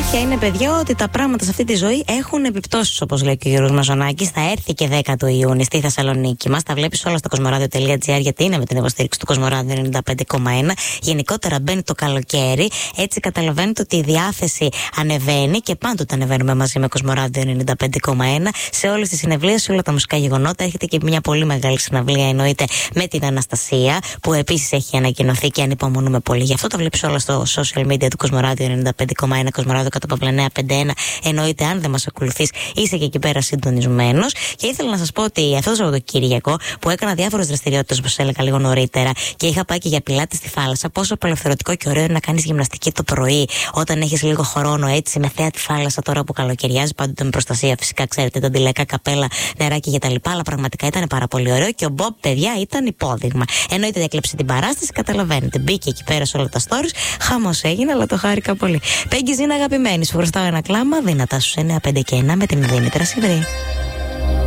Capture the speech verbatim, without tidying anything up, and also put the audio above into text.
αλήθεια είναι, παιδιά, ότι τα πράγματα σε αυτή τη ζωή έχουν επιπτώσεις, όπως λέει και ο Γιώργος Μαζονάκης. Θα έρθει και δέκα του Ιούνιου στη Θεσσαλονίκη μας. Τα βλέπεις όλα στο κοσμοράδιο τελεία τζι άρ, γιατί είναι με την υποστήριξη του Κοσμοράδιο ενενήντα πέντε κόμμα ένα. Γενικότερα μπαίνει το καλοκαίρι. Έτσι καταλαβαίνετε ότι η διάθεση ανεβαίνει και πάντοτε ανεβαίνουμε μαζί με Κοσμοράδιο ενενήντα πέντε κόμμα ένα. Σε όλες τις συναυλίες, σε όλα τα μουσικά γεγονότα. Έρχεται και μια πολύ μεγάλη συναυλία, εννοείται, με την Αναστασία, που επίσης έχει ανακοινωθεί και ανυπομονούμε πολύ. Γι' αυτό το βλέπεις όλα στο social media του Κοσμοράδιο ενενήντα πέντε κόμμα ένα, Κοσμοράδιο κάτω από εννιακόσια πενήντα ένα. Εννοείται, αν δεν μας ακολουθείς, είσαι και εκεί πέρα συντονισμένος. Και ήθελα να σας πω ότι αυτό το Σαββατοκύριακο που έκανα διάφορες δραστηριότητες, όπως έλεγα λίγο νωρίτερα, και είχα πάει και για πιλάτη στη θάλασσα, πόσο απελευθερωτικό και ωραίο είναι να κάνεις γυμναστική το πρωί, όταν έχεις λίγο χρόνο, έτσι, με θέα τη θάλασσα τώρα που καλοκαιριάζει, πάντοτε με προστασία φυσικά, ξέρετε, τα ντυλαϊκά καπέλα, νεράκι κτλ. Αλλά πραγματικά ήταν πάρα πολύ ωραίο και ο Μπομπ, παιδιά, ήταν υπόδειγμα. Εννοείται, έκλεψε την παράσταση, καταλαβαίνετε. Μπήκε εκεί πέρα σε όλα τα stories, χαμός έγινε, αλλά το χάρηκα πολύ. Πέγγι, είναι αγαπημένη, σου χρωστάω ένα κλάμα, δυνατά στους εννιά πέντε και ένα με την Δήμητρα Σιδρή.